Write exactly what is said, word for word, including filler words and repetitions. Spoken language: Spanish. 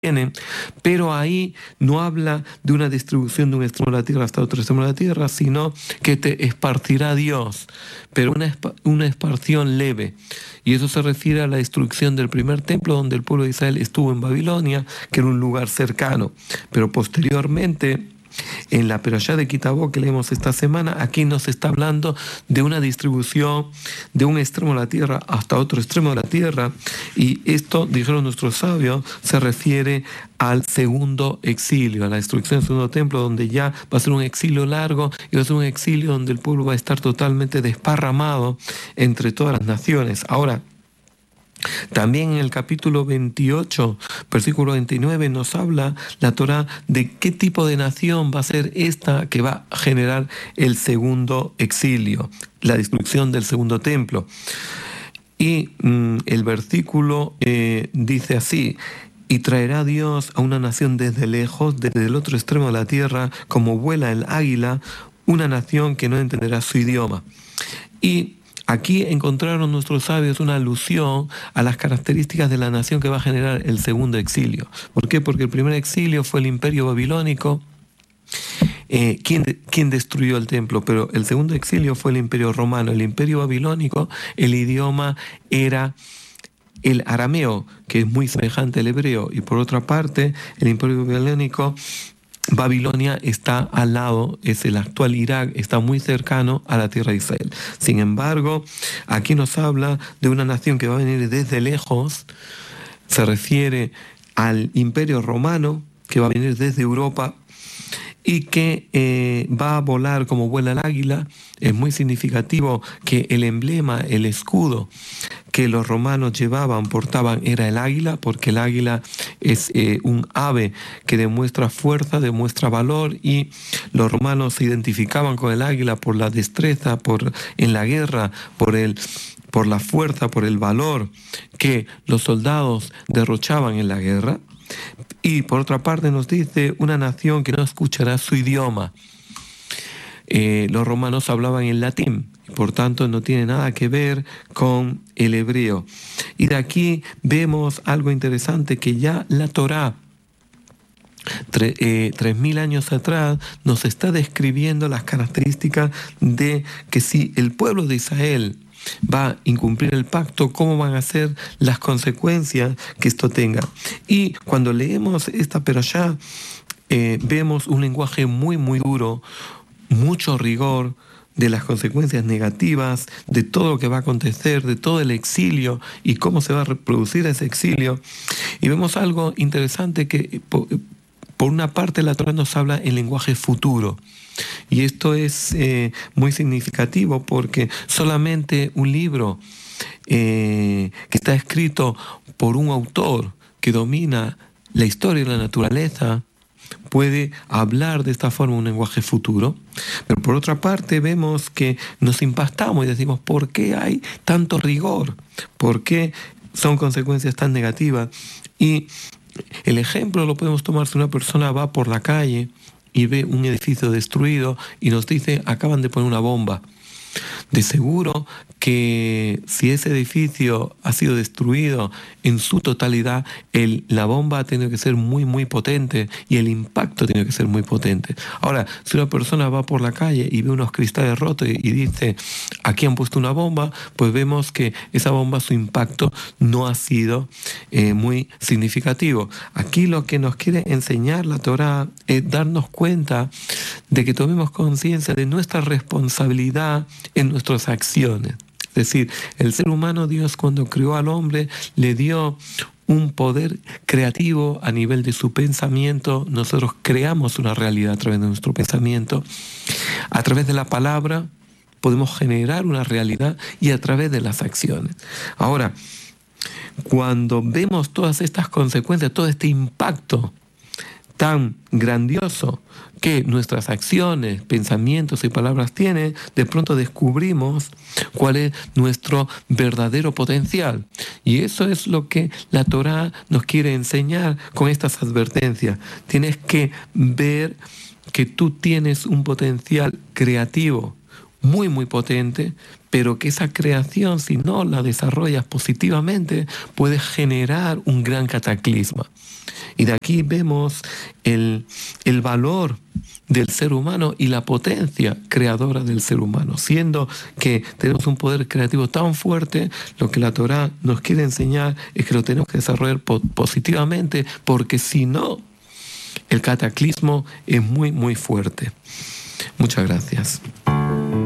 tienen, pero ahí no habla de una distribución de un extremo de la tierra hasta otro extremo de la tierra, sino que te esparcirá Dios, pero una, una esparción leve. Y eso se refiere a la destrucción del primer templo, donde el pueblo de Israel estuvo en Babilonia, que era un lugar cercano. Pero posteriormente, en la Perashá de Ki Tavo que leemos esta semana, aquí nos está hablando de una distribución de un extremo de la tierra hasta otro extremo de la tierra, y esto, dijeron nuestros sabios, se refiere al segundo exilio, a la destrucción del segundo templo, donde ya va a ser un exilio largo y va a ser un exilio donde el pueblo va a estar totalmente desparramado entre todas las naciones. Ahora, también en el capítulo veintiocho, versículo veintinueve, nos habla la Torá de qué tipo de nación va a ser esta que va a generar el segundo exilio, la destrucción del segundo templo. Y mmm, el versículo eh, dice así: y traerá Dios a una nación desde lejos, desde el otro extremo de la tierra, como vuela el águila, una nación que no entenderá su idioma. Y aquí encontraron nuestros sabios una alusión a las características de la nación que va a generar el segundo exilio. ¿Por qué? Porque el primer exilio fue el imperio babilónico, eh, quien, quien destruyó el templo, pero el segundo exilio fue el imperio romano. El imperio babilónico, el idioma era el arameo, que es muy semejante al hebreo, y por otra parte, el imperio babilónico, Babilonia está al lado, es el actual Irak, está muy cercano a la tierra de Israel. Sin embargo, aquí nos habla de una nación que va a venir desde lejos, se refiere al imperio romano, que va a venir desde Europa y que eh, va a volar como vuela el águila. Es muy significativo que el emblema, el escudo que los romanos llevaban, portaban, era el águila, porque el águila es eh, un ave que demuestra fuerza, demuestra valor, y los romanos se identificaban con el águila por la destreza, por, en la guerra, por el, por la fuerza, por el valor que los soldados derrochaban en la guerra. Y por otra parte nos dice una nación que no escuchará su idioma. Eh, los romanos hablaban en latín, y por tanto no tiene nada que ver con el hebreo. Y de aquí vemos algo interesante, que ya la Torá, tre, eh, tres mil años atrás, nos está describiendo las características de que si el pueblo de Israel va a incumplir el pacto, cómo van a ser las consecuencias que esto tenga. Y cuando leemos esta perashá, eh, vemos un lenguaje muy, muy duro, mucho rigor de las consecuencias negativas, de todo lo que va a acontecer, de todo el exilio y cómo se va a reproducir ese exilio. Y vemos algo interesante, que por, por una parte la Torá nos habla en lenguaje futuro. Y esto es eh, muy significativo, porque solamente un libro eh, que está escrito por un autor que domina la historia y la naturaleza puede hablar de esta forma un lenguaje futuro. Pero por otra parte vemos que nos impactamos y decimos: ¿por qué hay tanto rigor? ¿Por qué son consecuencias tan negativas? Y el ejemplo lo podemos tomar si una persona va por la calle y ve un edificio destruido y nos dice: acaban de poner una bomba. De seguro que si ese edificio ha sido destruido en su totalidad, el, la bomba ha tenido que ser muy, muy potente, y el impacto ha tenido que ser muy potente. Ahora, si una persona va por la calle y ve unos cristales rotos y, y dice: aquí han puesto una bomba, pues vemos que esa bomba, su impacto no ha sido eh, muy significativo. Aquí lo que nos quiere enseñar la Torá es darnos cuenta de que tomemos conciencia de nuestra responsabilidad en nuestras acciones. Es decir, el ser humano, Dios cuando creó al hombre le dio un poder creativo a nivel de su pensamiento. Nosotros creamos una realidad a través de nuestro pensamiento. A través de la palabra podemos generar una realidad, y a través de las acciones. Ahora, cuando vemos todas estas consecuencias, todo este impacto tan grandioso que nuestras acciones, pensamientos y palabras tienen, de pronto descubrimos cuál es nuestro verdadero potencial. Y eso es lo que la Torá nos quiere enseñar con estas advertencias. Tienes que ver que tú tienes un potencial creativo, muy, muy potente, pero que esa creación, si no la desarrollas positivamente, puede generar un gran cataclisma. Y de aquí vemos el, el valor del ser humano y la potencia creadora del ser humano. Siendo que tenemos un poder creativo tan fuerte, lo que la Torá nos quiere enseñar es que lo tenemos que desarrollar po- positivamente, porque si no, el cataclismo es muy, muy fuerte. Muchas gracias.